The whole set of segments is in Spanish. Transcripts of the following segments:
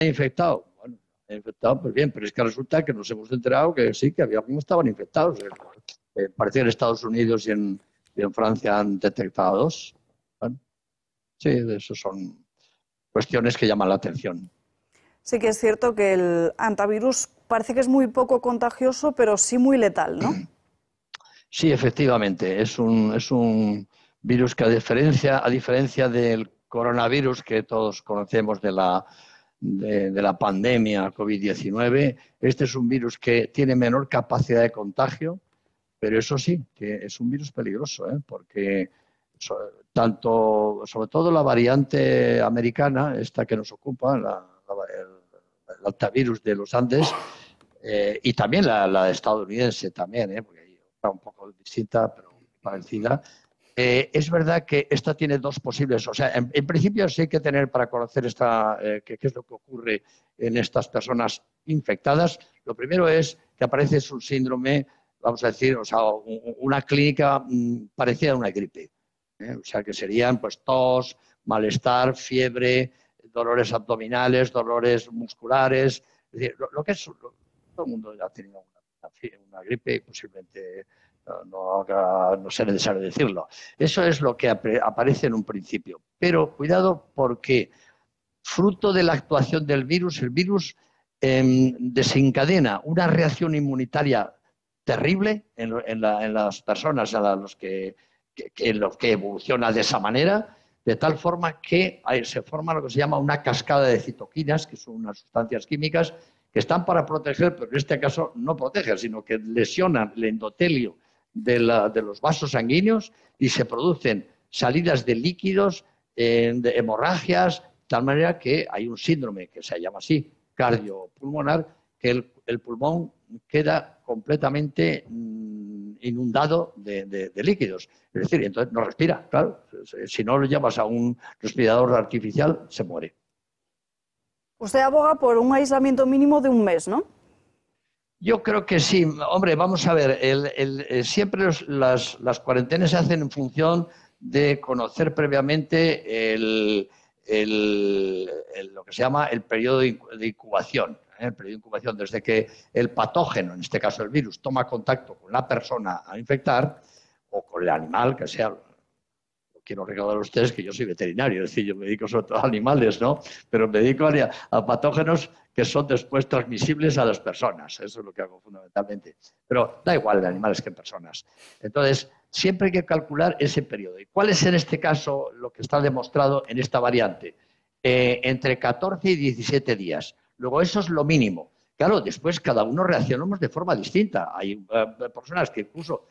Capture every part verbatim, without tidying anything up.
infectado. Bueno, infectado, pues bien, pero es que resulta que nos hemos enterado que sí, que había algunos que estaban infectados. Eh, parece que en Estados Unidos y en, y en Francia han detectado dos. Bueno, sí, eso son cuestiones que llaman la atención. Sí que es cierto que el hantavirus parece que es muy poco contagioso, pero sí muy letal, ¿no? Sí, efectivamente, es un, es un virus que a diferencia, a diferencia del coronavirus que todos conocemos de la, de, de la pandemia COVID diecinueve, este es un virus que tiene menor capacidad de contagio, pero eso sí, que es un virus peligroso, ¿eh? Porque so, tanto, sobre todo la variante americana, esta que nos ocupa, la, la, el, el altavirus de los Andes, eh, y también la, la estadounidense también, ¿eh? Porque está un poco distinta, pero parecida. Eh, es verdad que esta tiene dos posibles, o sea, en, en principio sí hay que tener para conocer esta, eh, qué, qué es lo que ocurre en estas personas infectadas. Lo primero es que aparece un síndrome, vamos a decir, o sea, una clínica mmm, parecida a una gripe, ¿eh? O sea, que serían pues tos, malestar, fiebre, dolores abdominales, dolores musculares, es decir, lo, lo que es, lo, todo el mundo ha tenido una, una gripe y posiblemente no, no, no sea necesario decirlo. Eso es lo que ap aparece en un principio. Pero cuidado porque fruto de la actuación del virus, el virus eh, desencadena una reacción inmunitaria terrible en, en, la, en las personas a los que, que, que, en los que evoluciona de esa manera, de tal forma que se forma lo que se llama una cascada de citoquinas, que son unas sustancias químicas que están para proteger, pero en este caso no protegen, sino que lesionan el endotelio de, la, de los vasos sanguíneos y se producen salidas de líquidos, eh, de hemorragias, de tal manera que hay un síndrome que se llama así, cardiopulmonar, que el, el pulmón queda completamente mmm, inundado de, de, de líquidos. Es decir, entonces no respira, claro. Si no lo llevas a un respirador artificial, se muere. Usted aboga por un aislamiento mínimo de un mes, ¿no? Yo creo que sí. Hombre, vamos a ver, el, el, el, siempre los, las, las cuarentenas se hacen en función de conocer previamente el, el, el, lo que se llama el periodo de incubación. ¿eh? El periodo de incubación, desde que el patógeno, en este caso el virus, toma contacto con la persona a infectar o con el animal, que sea. Quiero recordar a ustedes que yo soy veterinario, es decir, yo me dedico sobre todo a animales, ¿no? Pero me dedico a, a patógenos que son después transmisibles a las personas. Eso es lo que hago fundamentalmente. Pero da igual de animales que en personas. Entonces, siempre hay que calcular ese periodo. ¿Y cuál es en este caso lo que está demostrado en esta variante? Eh, entre catorce y diecisiete días. Luego, eso es lo mínimo. Claro, después cada uno reaccionamos de forma distinta. Hay uh, personas que incluso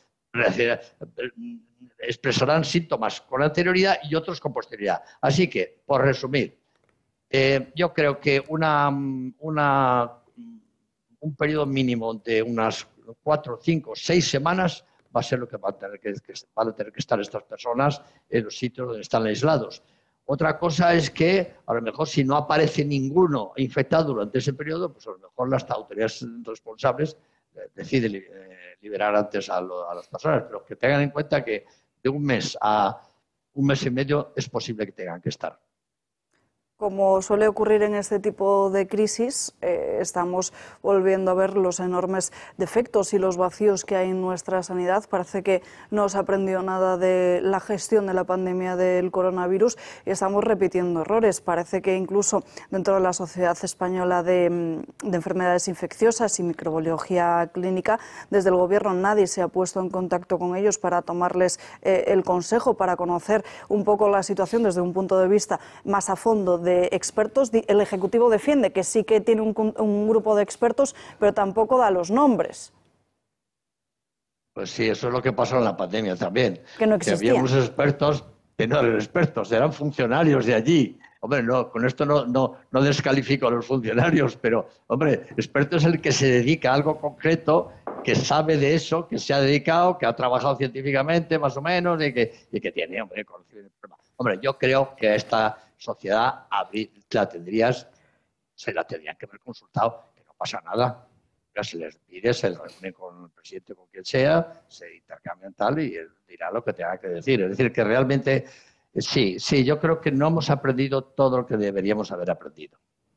expresarán síntomas con anterioridad y otros con posterioridad. Así que, por resumir, eh, yo creo que una, una, un periodo mínimo de unas cuatro, cinco, seis semanas va a ser lo que van a tener que, que, van a tener que estar estas personas en los sitios donde están aislados. Otra cosa es que, a lo mejor, si no aparece ninguno infectado durante ese periodo, pues a lo mejor las autoridades responsables eh, deciden eh, liberar antes a, lo, a las personas, pero que tengan en cuenta que de un mes a un mes y medio es posible que tengan que estar. Como suele ocurrir en este tipo de crisis, eh, estamos volviendo a ver los enormes defectos y los vacíos que hay en nuestra sanidad. Parece que no se ha aprendido nada de la gestión de la pandemia del coronavirus y estamos repitiendo errores. Parece que incluso dentro de la Sociedad Española de, de Enfermedades Infecciosas y Microbiología Clínica, desde el Gobierno nadie se ha puesto en contacto con ellos para tomarles eh, el consejo, para conocer un poco la situación desde un punto de vista más a fondo de de expertos. El Ejecutivo defiende que sí que tiene un, un grupo de expertos, pero tampoco da los nombres. Pues sí, eso es lo que pasó en la pandemia también. Que no Que había existían. unos expertos que no eran expertos, eran funcionarios de allí. Hombre, no, con esto no, no, no descalifico a los funcionarios, pero, hombre, experto es el que se dedica a algo concreto, que sabe de eso, que se ha dedicado, que ha trabajado científicamente, más o menos, y que, y que tiene, hombre, conocimiento. Hombre, yo creo que esta sociedad la tendrías, se la tendrían que haber consultado, que no pasa nada. Se les pide, se reúne con el presidente, con quien sea, se intercambian tal y él dirá lo que tenga que decir. Es decir, que realmente sí, sí, yo creo que no hemos aprendido todo lo que deberíamos haber aprendido.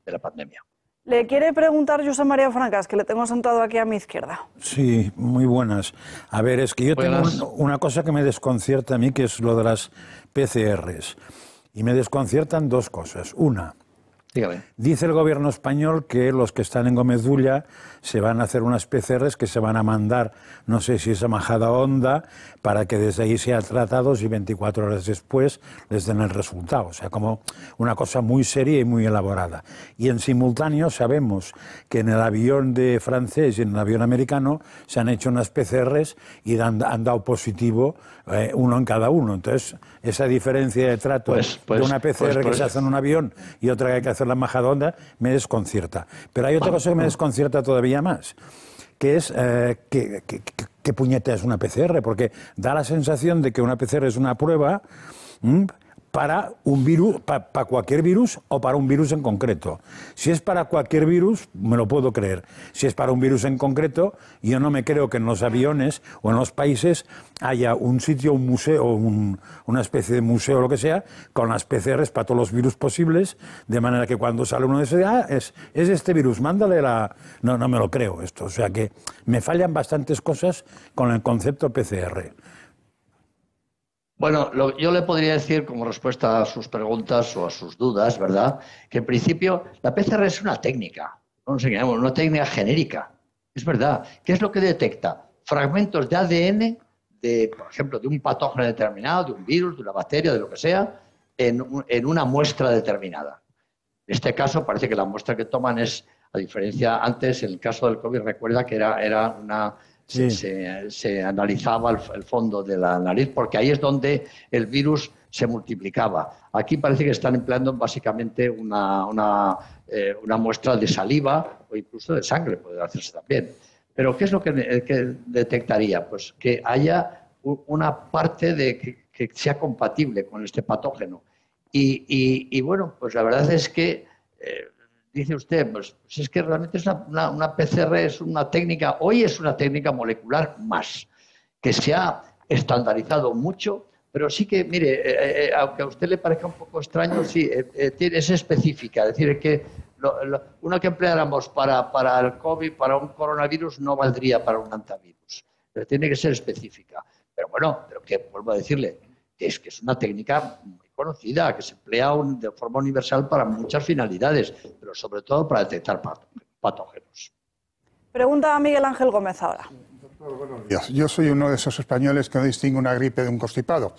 de la pandemia. Le quiere preguntar José María Francas, que le tengo sentado aquí a mi izquierda. Sí, muy buenas. A ver, es que yo buenas. tengo un, una cosa que me desconcierta a mí, que es lo de las P C Rs. Y me desconciertan dos cosas. Una, dígame. Dice el gobierno español que los que están en Gómez Ulla se van a hacer unas P C Rs que se van a mandar, no sé si es a Majadahonda, para que desde ahí sean tratados y veinticuatro horas después les den el resultado. O sea, como una cosa muy seria y muy elaborada. Y en simultáneo sabemos que en el avión de francés y en el avión americano se han hecho unas P C Rs y han, han dado positivo eh, uno en cada uno. Entonces, esa diferencia de trato pues, pues, de una P C R pues, pues, que se hace en un avión y otra que hay que hacer la Majadahonda me desconcierta. Pero hay otra cosa que me desconcierta todavía más, que es eh, que, que, que, que puñeta es una P C R, porque da la sensación de que una P C R es una prueba ¿m? para un virus, para pa cualquier virus o para un virus en concreto. Si es para cualquier virus, me lo puedo creer. Si es para un virus en concreto, yo no me creo que en los aviones o en los países haya un sitio, un museo, un, una especie de museo o lo que sea, con las P C Rs para todos los virus posibles, de manera que cuando sale uno de esos, ah, es, es este virus, mándale la... No, no me lo creo esto. O sea que me fallan bastantes cosas con el concepto P C R. Bueno, lo, yo le podría decir como respuesta a sus preguntas o a sus dudas, ¿verdad? Que en principio la P C R es una técnica, no nos engañemos, una técnica genérica. Es verdad. ¿Qué es lo que detecta? Fragmentos de A D N, de, por ejemplo, de un patógeno determinado, de un virus, de una bacteria, de lo que sea, en, en una muestra determinada. En este caso parece que la muestra que toman es, a diferencia antes, en el caso del COVID, recuerda que era, era una... Sí. Se, se analizaba el, el fondo de la nariz porque ahí es donde el virus se multiplicaba. Aquí parece que están empleando básicamente una, una, eh, una muestra de saliva o incluso de sangre, puede hacerse también. Pero ¿qué es lo que, que detectaría? Pues que haya una parte de que, que sea compatible con este patógeno. Y, y, y bueno, pues la verdad es que... Eh, dice usted, pues, pues es que realmente es una, una, una P C R, es una técnica, hoy es una técnica molecular más, que se ha estandarizado mucho, pero sí que, mire, eh, eh, aunque a usted le parezca un poco extraño, sí, eh, eh, tiene, es específica, es decir, que lo, lo, una que empleáramos para, para el COVID, para un coronavirus, no valdría para un antivirus, pero tiene que ser específica. Pero bueno, pero que vuelvo a decirle, que es que es una técnica conocida, que se emplea un, de forma universal para muchas finalidades, pero sobre todo para detectar patógenos. Pregunta a Miguel Ángel Gómez ahora. Doctor, buenos días. Yo soy uno de esos españoles que no distingue una gripe de un constipado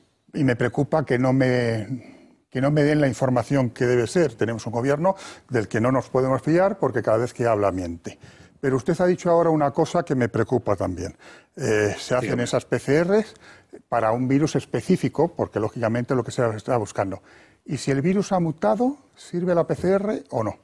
y me preocupa que no me, que no me den la información que debe ser. Tenemos un gobierno del que no nos podemos fiar porque cada vez que habla miente. Pero usted ha dicho ahora una cosa que me preocupa también. Eh, se hacen Dígame. esas P C Rs para un virus específico, porque lógicamente es lo que se está buscando. ¿Y si el virus ha mutado, sirve la P C R o no?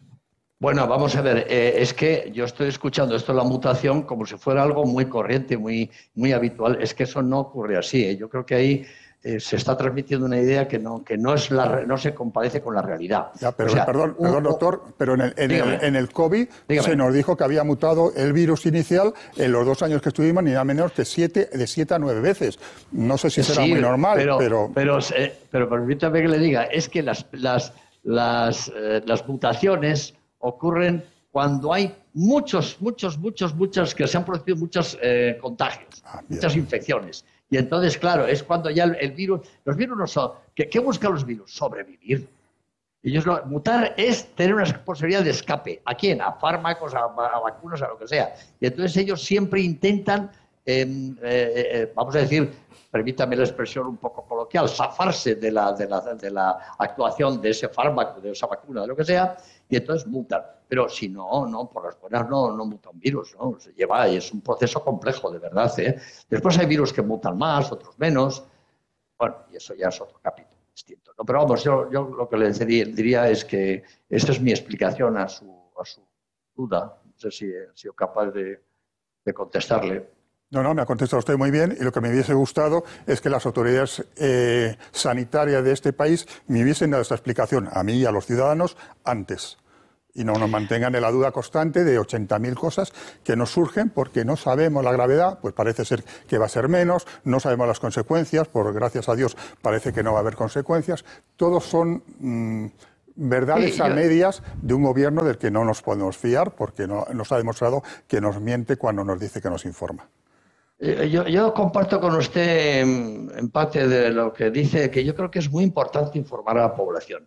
Bueno, vamos a ver, eh, es que yo estoy escuchando esto de la mutación como si fuera algo muy corriente, muy, muy habitual. Es que eso no ocurre así. ¿eh? Yo creo que ahí eh, se está transmitiendo una idea que no, que no, es la, no se compadece con la realidad. Ya, pero, o sea, perdón, un, perdón, doctor, pero en el, en el, en el COVID dígame. se nos dijo que había mutado el virus inicial en los dos años que estuvimos, ni nada menos que siete, de siete a nueve veces. No sé si será sí, muy normal, pero... Pero, pero, eh, pero permítame que le diga, es que las, las, las, eh, las mutaciones ocurren cuando hay muchos, muchos, muchos, muchos, que se han producido muchos eh, contagios, ah, muchas infecciones. Y entonces, claro, es cuando ya el, el virus, los virus no son, ¿qué, qué buscan los virus? Sobrevivir. Ellos lo, mutar es tener una posibilidad de escape. ¿A quién? A fármacos, a, a vacunas, a lo que sea. Y entonces ellos siempre intentan, eh, eh, eh, vamos a decir, permítame la expresión un poco coloquial, zafarse de la, de, la, de la actuación de ese fármaco, de esa vacuna, de lo que sea, y entonces mutan. Pero si no, no, por las buenas no, no muta un virus, ¿no? Se lleva, y es un proceso complejo, de verdad, ¿eh? Después hay virus que mutan más, otros menos. Bueno, y eso ya es otro capítulo distinto, ¿no? Pero vamos, yo, yo lo que le diría, diría es que esta es mi explicación a su, a su duda. No sé si he sido capaz de, de contestarle. No, no, me ha contestado usted muy bien y lo que me hubiese gustado es que las autoridades eh, sanitarias de este país me hubiesen dado esta explicación a mí y a los ciudadanos antes y no nos mantengan en la duda constante de ochenta mil cosas que nos surgen porque no sabemos la gravedad, pues parece ser que va a ser menos, no sabemos las consecuencias, por gracias a Dios parece que no va a haber consecuencias, todos son... Mmm, verdades Sí, a yo- medias de un gobierno del que no nos podemos fiar porque no, nos ha demostrado que nos miente cuando nos dice que nos informa. Eh, Yo, yo comparto con usted en, en parte de lo que dice, que yo creo que es muy importante informar a la población.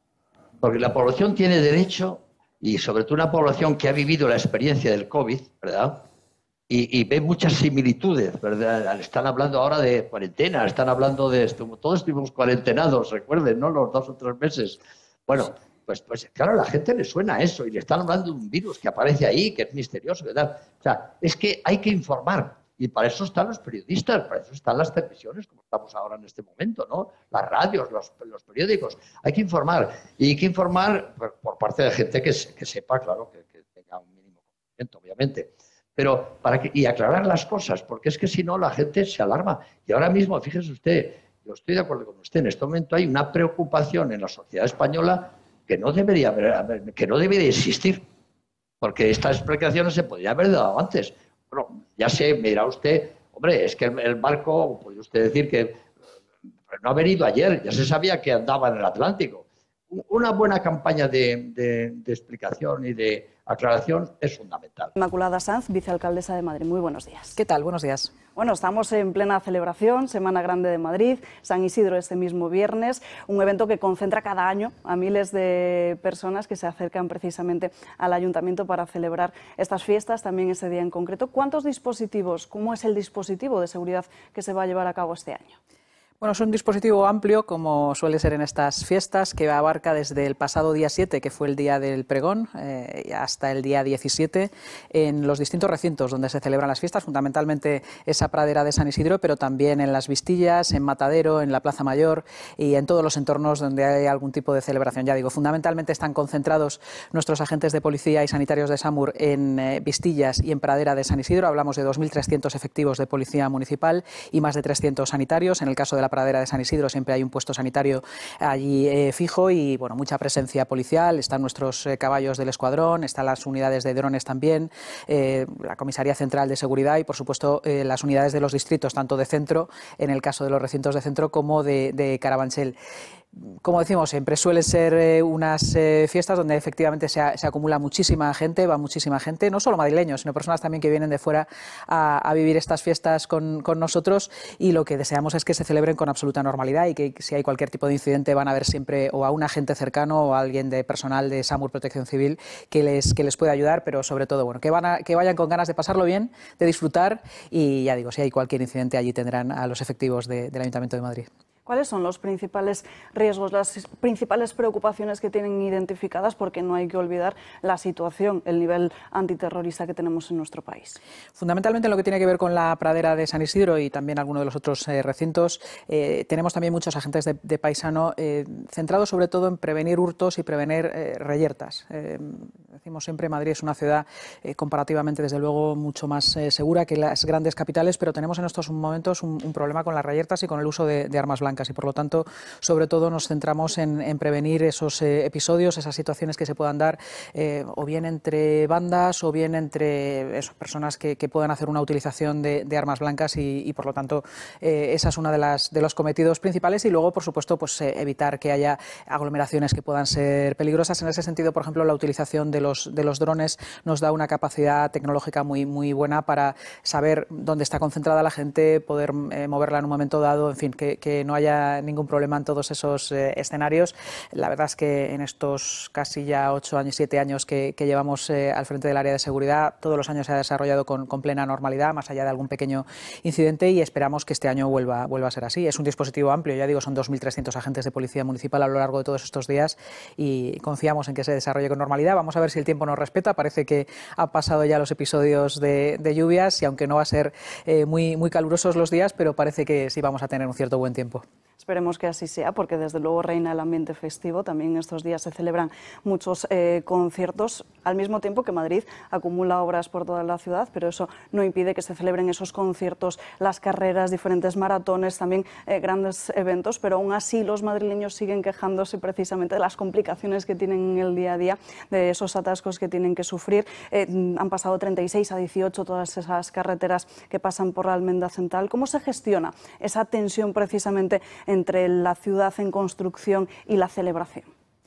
Porque la población tiene derecho, y sobre todo una población que ha vivido la experiencia del COVID, ¿verdad? Y, y ve muchas similitudes, ¿verdad? Están hablando ahora de cuarentena, están hablando de esto. Todos estuvimos cuarentenados, recuerden, ¿no? Los dos o tres meses. Bueno, pues, pues claro, a la gente le suena eso y le están hablando de un virus que aparece ahí, que es misterioso, ¿verdad? O sea, es que hay que informar. Y para eso están los periodistas, para eso están las televisiones, como estamos ahora en este momento, ¿no? Las radios, los, los periódicos. Hay que informar. Y hay que informar por, por parte de gente que, se, que sepa, claro, que, que tenga un mínimo conocimiento, obviamente. Pero para que, y aclarar las cosas, porque es que si no la gente se alarma. Y ahora mismo, fíjese usted, yo estoy de acuerdo con usted, en este momento hay una preocupación en la sociedad española que no debería, haber, que no debería existir, porque estas explicaciones se podrían haber dado antes. Bueno, ya sé, me dirá usted, hombre, es que el, el barco, puede usted decir que no ha venido ayer, ya se sabía que andaba en el Atlántico. Una buena campaña de, de, de explicación y de aclaración es fundamental. Inmaculada Sanz, vicealcaldesa de Madrid. Muy buenos días. ¿Qué tal? Buenos días. Bueno, estamos en plena celebración, Semana Grande de Madrid, San Isidro este mismo viernes, un evento que concentra cada año a miles de personas que se acercan precisamente al ayuntamiento para celebrar estas fiestas, también ese día en concreto. ¿Cuántos dispositivos, cómo es el dispositivo de seguridad que se va a llevar a cabo este año? Bueno, es un dispositivo amplio, como suele ser en estas fiestas, que abarca desde el pasado día siete, que fue el día del pregón, eh, hasta el día diecisiete, en los distintos recintos donde se celebran las fiestas, fundamentalmente esa pradera de San Isidro, pero también en las Vistillas, en Matadero, en la Plaza Mayor y en todos los entornos donde hay algún tipo de celebración. Ya digo, fundamentalmente están concentrados nuestros agentes de policía y sanitarios de SAMUR en eh, Vistillas y en pradera de San Isidro. Hablamos de dos mil trescientos efectivos de policía municipal y más de trescientos sanitarios. En el caso de la pradera de San Isidro siempre hay un puesto sanitario allí eh, fijo y bueno, mucha presencia policial. Están nuestros eh, caballos del escuadrón, están las unidades de drones también, eh, la Comisaría Central de Seguridad y por supuesto eh, las unidades de los distritos, tanto de centro, en el caso de los recintos de centro, como de, de Carabanchel. Como decimos, siempre suelen ser eh, unas eh, fiestas donde efectivamente se, a, se acumula muchísima gente, va muchísima gente, no solo madrileños, sino personas también que vienen de fuera a, a vivir estas fiestas con, con nosotros, y lo que deseamos es que se celebren con absoluta normalidad y que si hay cualquier tipo de incidente van a ver siempre o a un agente cercano o a alguien de personal de SAMUR Protección Civil que les, que les pueda ayudar, pero sobre todo bueno, que, van a, que vayan con ganas de pasarlo bien, de disfrutar, y ya digo, si hay cualquier incidente allí tendrán a los efectivos de, del Ayuntamiento de Madrid. ¿Cuáles son los principales riesgos, las principales preocupaciones que tienen identificadas? Porque no hay que olvidar la situación, el nivel antiterrorista que tenemos en nuestro país. Fundamentalmente en lo que tiene que ver con la pradera de San Isidro y también algunos de los otros eh, recintos, eh, tenemos también muchos agentes de, de paisano eh, centrados sobre todo en prevenir hurtos y prevenir eh, reyertas. Eh, decimos siempre, Madrid es una ciudad eh, comparativamente, desde luego, mucho más eh, segura que las grandes capitales, pero tenemos en estos momentos un, un problema con las reyertas y con el uso de, de armas blancas. Y por lo tanto, sobre todo nos centramos en, en prevenir esos eh, episodios, esas situaciones que se puedan dar eh, o bien entre bandas o bien entre eso, personas que, que puedan hacer una utilización de, de armas blancas y, y por lo tanto eh, esa es una de las de los cometidos principales, y luego por supuesto pues eh, evitar que haya aglomeraciones que puedan ser peligrosas. En ese sentido, por ejemplo, la utilización de los de los drones nos da una capacidad tecnológica muy muy buena para saber dónde está concentrada la gente, poder eh, moverla en un momento dado, en fin, que, que no haya ningún problema en todos esos eh, escenarios. La verdad es que en estos casi ya ocho años, siete años que, que llevamos eh, al frente del área de seguridad, todos los años se ha desarrollado con, con plena normalidad, más allá de algún pequeño incidente, y esperamos que este año vuelva, vuelva a ser así. Es un dispositivo amplio, ya digo, son dos mil trescientos agentes de policía municipal a lo largo de todos estos días y confiamos en que se desarrolle con normalidad. Vamos a ver si el tiempo nos respeta. Parece que ha pasado ya los episodios de, de lluvias y aunque no va a ser eh, muy, muy calurosos los días, pero parece que sí vamos a tener un cierto buen tiempo. Esperemos que así sea, porque desde luego reina el ambiente festivo. También estos días se celebran muchos eh, conciertos, al mismo tiempo que Madrid acumula obras por toda la ciudad, pero eso no impide que se celebren esos conciertos, las carreras, diferentes maratones, también eh, grandes eventos, pero aún así los madrileños siguen quejándose precisamente de las complicaciones que tienen en el día a día, de esos atascos que tienen que sufrir. Eh, han pasado treinta y seis a dieciocho todas esas carreteras que pasan por la Almenda Central. ¿Cómo se gestiona esa tensión precisamente entre la ciudad en construcción y la celebración?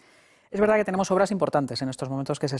Es verdad que tenemos obras importantes en estos momentos que se